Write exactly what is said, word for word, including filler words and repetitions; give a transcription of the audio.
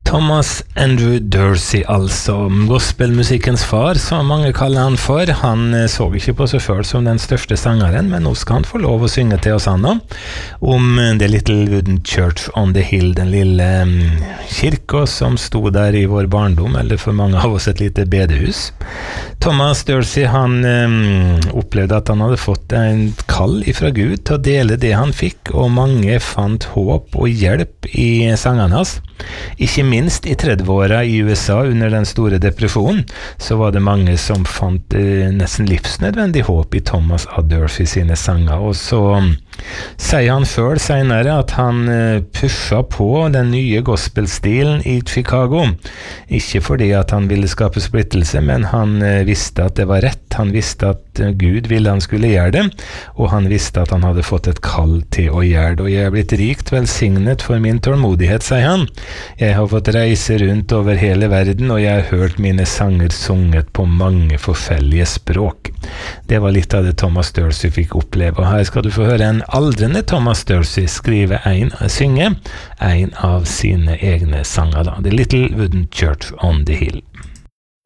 Thomas Andrew Dorsey, altså gospelmusikkens far, som mange kaller han for. Han så ikke på seg selv som den største sangeren, men nå skal han få lov å synge til oss han nå, om The Little Wooden Church on the Hill, den lille um, kirka som stod der i vår barndom, eller for mange av oss et lite bedehus. Thomas Dorsey, han um, opplevde at han hadde fått en kall ifra Gud til å dele det han fikk, og mange fant håp og hjelp i sangene hans. Ikke minst i tredveåra i U S A under den store depresjonen, så var det mange som fant eh, nesten livsnødvendig håp i Thomas A. Dorsey sine sanger, og så um, sier han selv senere at han eh, pusha på den nye gospelstilen i Chicago, ikke fordi at han ville skape splittelse, men han eh, visste at det var rett, han visste at eh, Gud ville han skulle gjøre det, og han visste at han hadde fått et kall til å gjøre det, og jeg er blitt rikt velsignet for min tålmodighet, sier han. Jeg har fått reise rundt over hele verden, og jeg har hørt mine sanger sunget på mange forskjellige språk. Det var litt av det Thomas Dorsey fikk oppleve, og her skal du få høre en aldrende Thomas Dorsey skrive en, synge en av sine egne sanger, da. The Little Wooden Church on the Hill.